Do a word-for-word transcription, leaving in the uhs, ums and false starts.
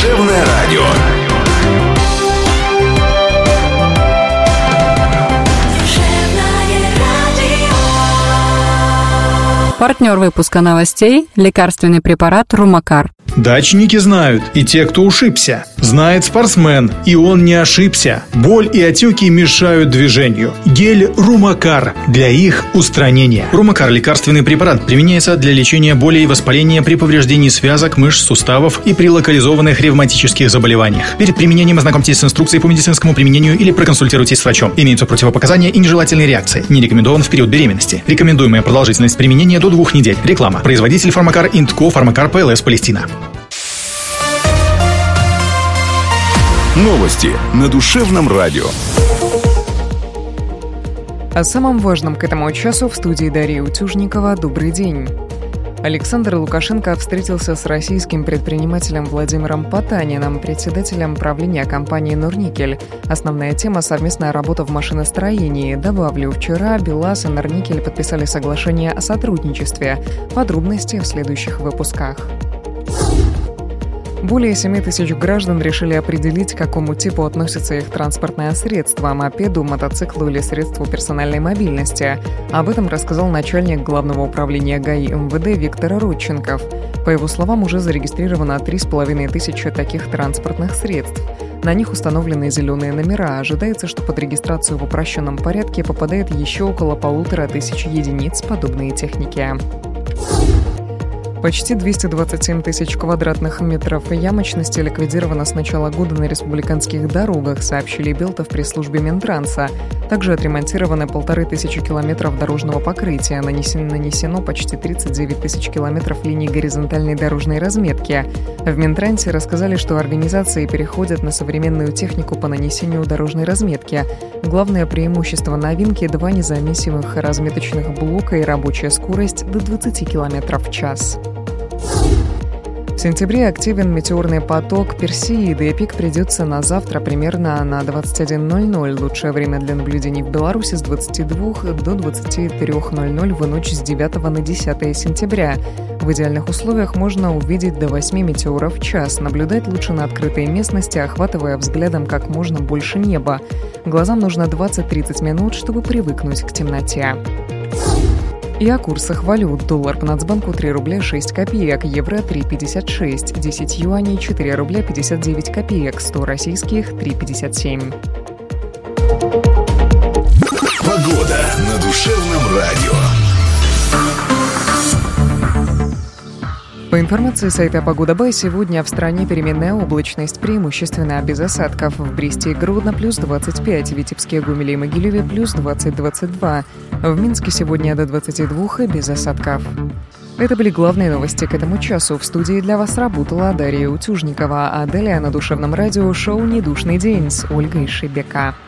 Душевное радио. Партнер выпуска новостей – лекарственный препарат Румакар. Дачники знают, и те, кто ушибся. Знает спортсмен, и он не ошибся. Боль и отеки мешают движению. Гель Румакар для их устранения. Румакар – лекарственный препарат, применяется для лечения боли и воспаления при повреждении связок, мышц, суставов и при локализованных ревматических заболеваниях. Перед применением ознакомьтесь с инструкцией по медицинскому применению или проконсультируйтесь с врачом. Имеются противопоказания и нежелательные реакции. Не рекомендован в период беременности. Рекомендуемая продолжительность применения до двух недель. Реклама. Производитель Фармакар Интко, Фармакар ПЛС Палестина. Новости на Душевном радио. О самом важном к этому часу в студии Дарья Утюжникова. Добрый день. Александр Лукашенко встретился с российским предпринимателем Владимиром Потаниным, председателем правления компании «Норникель». Основная тема – совместная работа в машиностроении. Добавлю, вчера БелАЗ и «Норникель» подписали соглашение о сотрудничестве. Подробности в следующих выпусках. Более семи тысяч граждан решили определить, к какому типу относится их транспортное средство – мопеду, мотоциклу или средству персональной мобильности. Об этом рассказал начальник Главного управления ГАИ МВД Виктор Родченков. По его словам, уже зарегистрировано три с половиной тысячи таких транспортных средств. На них установлены зеленые номера. Ожидается, что под регистрацию в упрощенном порядке попадает еще около полутора тысяч единиц подобной техники. Почти двести двадцать семь тысяч квадратных метров ямочности ликвидировано с начала года на республиканских дорогах, сообщили Белта в пресс-службе Минтранса. Также отремонтированы полторы тысячи километров дорожного покрытия, нанесено, нанесено почти тридцать девять тысяч километров линий горизонтальной дорожной разметки. В Минтрансе рассказали, что организации переходят на современную технику по нанесению дорожной разметки. Главное преимущество новинки – два независимых разметочных блока и рабочая скорость до двадцати километров в час. В сентябре активен метеорный поток Персеиды, и пик придется на завтра примерно на двадцать один ноль ноль. Лучшее время для наблюдений в Беларуси с двадцати двух до двадцати трёх ноль ноль в ночь с девятого на десятое сентября. В идеальных условиях можно увидеть до восьми метеоров в час. Наблюдать лучше на открытой местности, охватывая взглядом как можно больше неба. Глазам нужно двадцать-тридцать минут, чтобы привыкнуть к темноте. И о курсах валют. Доллар по Нацбанку три рубля шесть копеек, евро три пятьдесят шесть, десять юаней четыре рубля пятьдесят девять копеек, сто российских три пятьдесят семь. Погода на Душевном радио. По информации сайта Погода.бай, сегодня в стране переменная облачность, преимущественно без осадков. В Бресте и Гродно плюс двадцать пять, в Витебске, Гомеле и Могилеве плюс двадцать - двадцать два. В Минске сегодня до двадцати двух и без осадков. Это были главные новости к этому часу. В студии для вас работала Дарья Утюжникова, а далее на Душевном радио шоу «Недушный день» с Ольгой Шебека.